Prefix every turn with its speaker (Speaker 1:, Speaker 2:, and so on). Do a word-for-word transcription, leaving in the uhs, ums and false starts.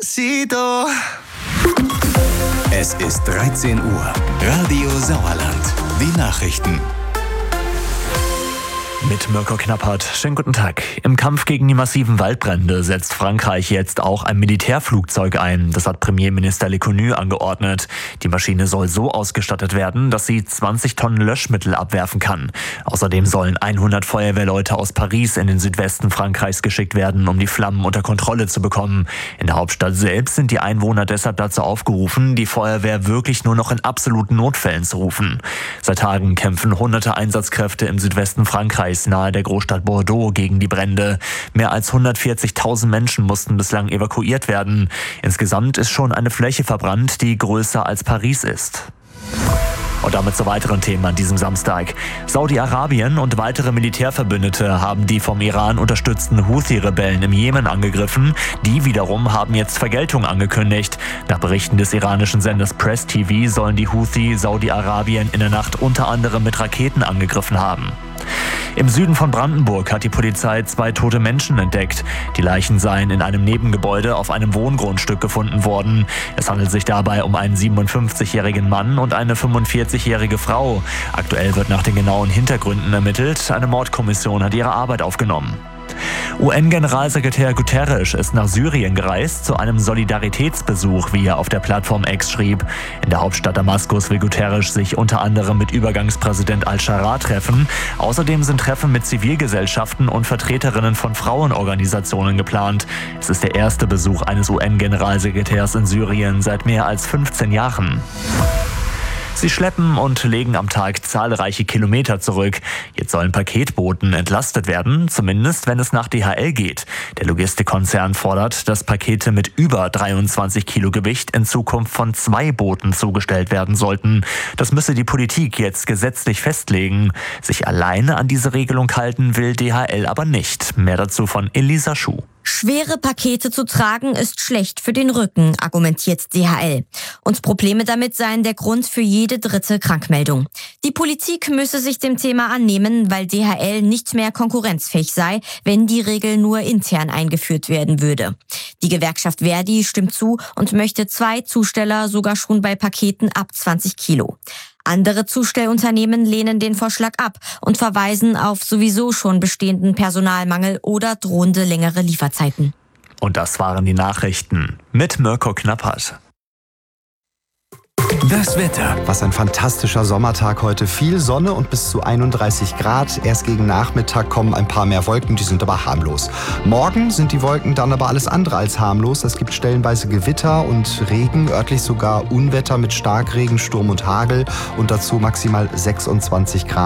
Speaker 1: Despacito.
Speaker 2: Es ist dreizehn Uhr. Radio Sauerland. Die Nachrichten.
Speaker 3: Mit Mirko Knappert. Schönen guten Tag. Im Kampf gegen die massiven Waldbrände setzt Frankreich jetzt auch ein Militärflugzeug ein. Das hat Premierminister Lecornu angeordnet. Die Maschine soll so ausgestattet werden, dass sie zwanzig Tonnen Löschmittel abwerfen kann. Außerdem sollen hundert Feuerwehrleute aus Paris in den Südwesten Frankreichs geschickt werden, um die Flammen unter Kontrolle zu bekommen. In der Hauptstadt selbst sind die Einwohner deshalb dazu aufgerufen, die Feuerwehr wirklich nur noch in absoluten Notfällen zu rufen. Seit Tagen kämpfen hunderte Einsatzkräfte im Südwesten Frankreichs nahe der Großstadt Bordeaux gegen die Brände. Mehr als hundertvierzigtausend Menschen mussten bislang evakuiert werden. Insgesamt ist schon eine Fläche verbrannt, die größer als Paris ist. Und damit zu weiteren Themen an diesem Samstag. Saudi-Arabien und weitere Militärverbündete haben die vom Iran unterstützten Houthi-Rebellen im Jemen angegriffen. Die wiederum haben jetzt Vergeltung angekündigt. Nach Berichten des iranischen Senders Press T V sollen die Houthi Saudi-Arabien in der Nacht unter anderem mit Raketen angegriffen haben. Im Süden von Brandenburg hat die Polizei zwei tote Menschen entdeckt. Die Leichen seien in einem Nebengebäude auf einem Wohngrundstück gefunden worden. Es handelt sich dabei um einen siebenundfünfzigjährigen Mann und eine fünfundvierzigjährige Frau. Aktuell wird nach den genauen Hintergründen ermittelt. Eine Mordkommission hat ihre Arbeit aufgenommen. U N-Generalsekretär Guterres ist nach Syrien gereist zu einem Solidaritätsbesuch, wie er auf der Plattform X schrieb. In der Hauptstadt Damaskus will Guterres sich unter anderem mit Übergangspräsident al-Sharaa treffen. Außerdem sind Treffen mit Zivilgesellschaften und Vertreterinnen von Frauenorganisationen geplant. Es ist der erste Besuch eines U N-Generalsekretärs in Syrien seit mehr als fünfzehn Jahren. Sie schleppen und legen am Tag zahlreiche Kilometer zurück. Jetzt sollen Paketboten entlastet werden, zumindest wenn es nach D H L geht. Der Logistikkonzern fordert, dass Pakete mit über dreiundzwanzig Kilo Gewicht in Zukunft von zwei Booten zugestellt werden sollten. Das müsse die Politik jetzt gesetzlich festlegen. Sich alleine an diese Regelung halten will D H L aber nicht. Mehr dazu von Elisa Schuh.
Speaker 4: Schwere Pakete zu tragen ist schlecht für den Rücken, argumentiert D H L. Und Probleme damit seien der Grund für jede dritte Krankmeldung. Die Politik müsse sich dem Thema annehmen, weil D H L nicht mehr konkurrenzfähig sei, wenn die Regel nur intern eingeführt werden würde. Die Gewerkschaft Verdi stimmt zu und möchte zwei Zusteller sogar schon bei Paketen ab zwanzig Kilo. Andere Zustellunternehmen lehnen den Vorschlag ab und verweisen auf sowieso schon bestehenden Personalmangel oder drohende längere Lieferzeiten.
Speaker 3: Und das waren die Nachrichten mit Mirko Knappert.
Speaker 2: Das Wetter.
Speaker 5: Was ein fantastischer Sommertag heute. Viel Sonne und bis zu einunddreißig Grad. Erst gegen Nachmittag kommen ein paar mehr Wolken, die sind aber harmlos. Morgen sind die Wolken dann aber alles andere als harmlos. Es gibt stellenweise Gewitter und Regen, örtlich sogar Unwetter mit Starkregen, Sturm und Hagel und dazu maximal sechsundzwanzig Grad.